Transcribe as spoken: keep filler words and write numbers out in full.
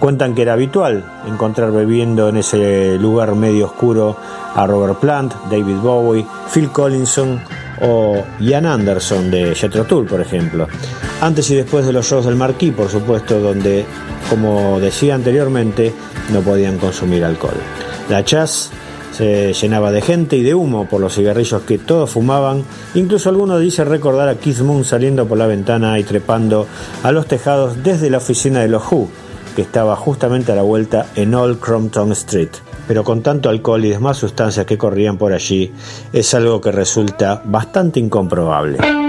Cuentan que era habitual encontrar bebiendo en ese lugar medio oscuro a Robert Plant, David Bowie, Phil Collinson o Ian Anderson de Jethro Tull, por ejemplo. Antes y después de los shows del Marquee, por supuesto, donde, como decía anteriormente, no podían consumir alcohol. La Chas se llenaba de gente y de humo por los cigarrillos que todos fumaban. Incluso algunos dicen recordar a Keith Moon saliendo por la ventana y trepando a los tejados desde la oficina de los Who, que estaba justamente a la vuelta en Old Crompton Street. Pero con tanto alcohol y demás sustancias que corrían por allí, es algo que resulta bastante incomprobable.